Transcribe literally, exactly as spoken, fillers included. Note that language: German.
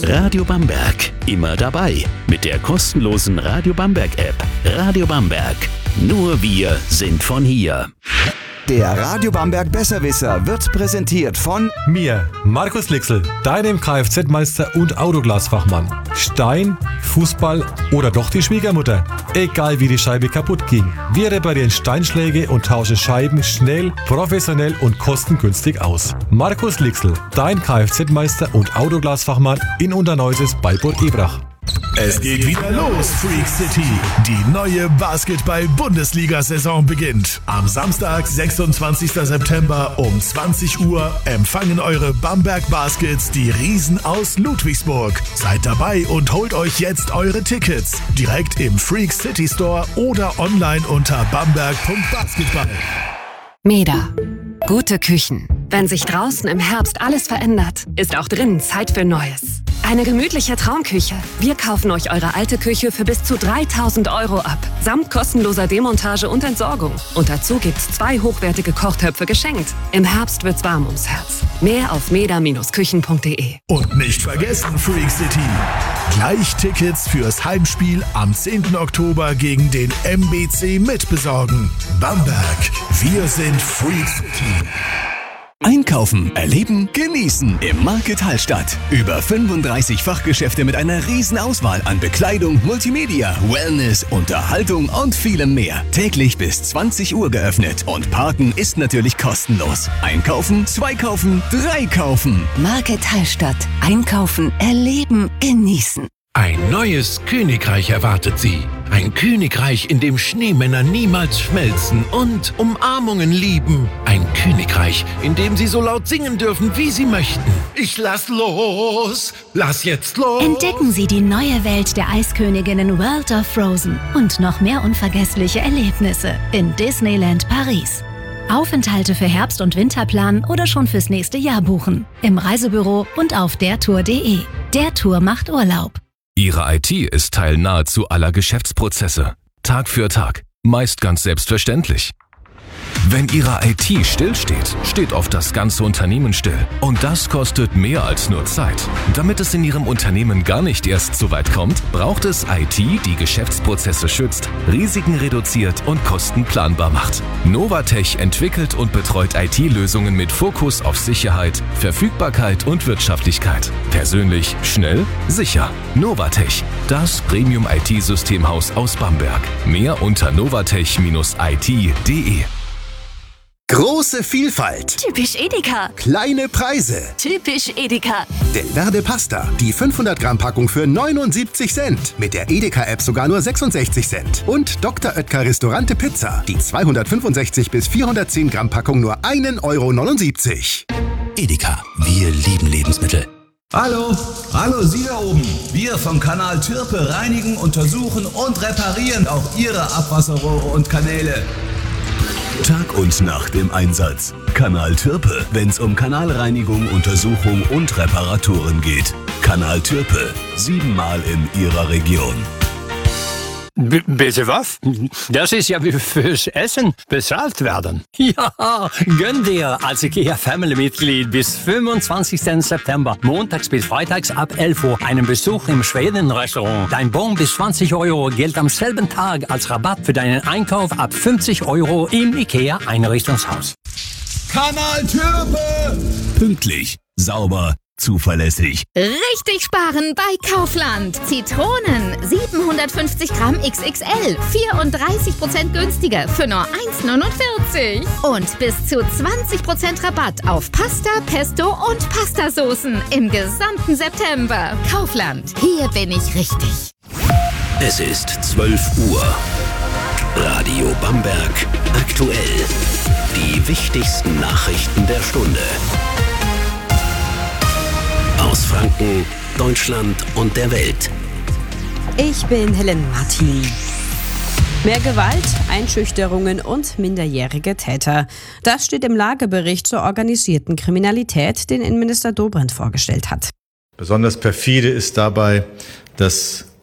Radio Bamberg. Immer dabei mit der kostenlosen Radio Bamberg App. Radio Bamberg. Nur wir sind von hier. Der Radio Bamberg Besserwisser wird präsentiert von mir, Markus Lixl, deinem Kfz-Meister und Autoglasfachmann. Stein, Fußball oder doch die Schwiegermutter. Egal wie die Scheibe kaputt ging, wir reparieren Steinschläge und tauschen Scheiben schnell, professionell und kostengünstig aus. Markus Lixl, dein Kfz-Meister und Autoglasfachmann in Unterneuses bei Burg Ebrach. Es geht wieder los, Freak City. Die neue Basketball-Bundesliga-Saison beginnt. Am Samstag, sechsundzwanzigsten September um zwanzig Uhr empfangen eure Bamberg Baskets die Riesen aus Ludwigsburg. Seid dabei und holt euch jetzt eure Tickets. Direkt im Freak City Store oder online unter bamberg punkt basketball. Meda. Gute Küchen. Wenn sich draußen im Herbst alles verändert, ist auch drinnen Zeit für Neues. Eine gemütliche Traumküche. Wir kaufen euch eure alte Küche für bis zu dreitausend Euro ab. Samt kostenloser Demontage und Entsorgung. Und dazu gibt's zwei hochwertige Kochtöpfe geschenkt. Im Herbst wird's warm ums Herz. Mehr auf meda Bindestrich küchen punkt de. Und nicht vergessen, Freak City. Gleich Tickets fürs Heimspiel am zehnten Oktober gegen den M B C mitbesorgen. Bamberg. Wir sind Freak City. Einkaufen, erleben, genießen im Market Hallstatt. Über fünfunddreißig Fachgeschäfte mit einer riesen Auswahl an Bekleidung, Multimedia, Wellness, Unterhaltung und vielem mehr. Täglich bis zwanzig Uhr geöffnet und Parken ist natürlich kostenlos. Einkaufen, zwei kaufen, drei kaufen. Market Hallstatt. Einkaufen, erleben, genießen. Ein neues Königreich erwartet Sie. Ein Königreich, in dem Schneemänner niemals schmelzen und Umarmungen lieben. Ein Königreich, in dem Sie so laut singen dürfen, wie Sie möchten. Ich lass los, lass jetzt los. Entdecken Sie die neue Welt der Eisköniginnen World of Frozen und noch mehr unvergessliche Erlebnisse in Disneyland Paris. Aufenthalte für Herbst- und Winterplan oder schon fürs nächste Jahr buchen. Im Reisebüro und auf dertour punkt de. Der Tour macht Urlaub. Ihre I T ist Teil nahezu aller Geschäftsprozesse. Tag für Tag. Meist ganz selbstverständlich. Wenn Ihre I T stillsteht, steht oft das ganze Unternehmen still. Und das kostet mehr als nur Zeit. Damit es in Ihrem Unternehmen gar nicht erst so weit kommt, braucht es I T, die Geschäftsprozesse schützt, Risiken reduziert und Kosten planbar macht. Novatech entwickelt und betreut I T-Lösungen mit Fokus auf Sicherheit, Verfügbarkeit und Wirtschaftlichkeit. Persönlich, schnell, sicher. Novatech, das Premium-I T-Systemhaus aus Bamberg. Mehr unter novatech Bindestrich I T punkt de. Große Vielfalt. Typisch Edeka. Kleine Preise. Typisch Edeka. Del Verde Pasta. Die fünfhundert Gramm Packung für neunundsiebzig Cent. Mit der Edeka-App sogar nur sechsundsechzig Cent. Und Doktor Oetker Restaurante Pizza. Die zweihundertfünfundsechzig bis vierhundertzehn Gramm Packung nur ein Euro neunundsiebzig. Edeka. Wir lieben Lebensmittel. Hallo, hallo Sie da oben. Wir vom Kanal Türpe reinigen, untersuchen und reparieren auch Ihre Abwasserrohre und Kanäle. Tag und Nacht im Einsatz. Kanal Türpe, wenn's um Kanalreinigung, Untersuchung und Reparaturen geht. Kanal Türpe, siebenmal in Ihrer Region. B- bitte was? Das ist ja wie fürs Essen bezahlt werden. Ja, gönn dir als IKEA-Family-Mitglied bis fünfundzwanzigsten September, montags bis freitags ab elf Uhr, einen Besuch im Schweden-Restaurant. Dein Bon bis zwanzig Euro gilt am selben Tag als Rabatt für deinen Einkauf ab fünfzig Euro im IKEA-Einrichtungshaus. Kanal Türpe! Pünktlich, sauber, zuverlässig. Richtig sparen bei Kaufland. Zitronen siebenhundertfünfzig Gramm X X L, vierunddreißig Prozent günstiger für nur eins neunundvierzig. Und bis zu zwanzig Prozent Rabatt auf Pasta, Pesto und Pastasoßen im gesamten September. Kaufland, hier bin ich richtig. Es ist zwölf Uhr. Radio Bamberg aktuell. Die wichtigsten Nachrichten der Stunde. Aus Franken, Deutschland und der Welt. Ich bin Helen Martin. Mehr Gewalt, Einschüchterungen und minderjährige Täter. Das steht im Lagebericht zur organisierten Kriminalität, den Innenminister Dobrindt vorgestellt hat. Besonders perfide ist dabei, dass